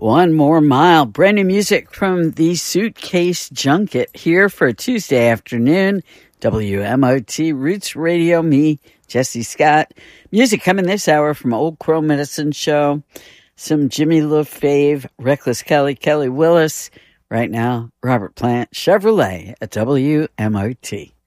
One More Mile, brand new music from the Suitcase Junket here for a Tuesday afternoon. WMOT Roots Radio, me, Jesse Scott. Music coming this hour from Old Crow Medicine Show, some Jimmy LaFave, Reckless Kelly, Kelly Willis. Right now, Robert Plant, Chevrolet at WMOT.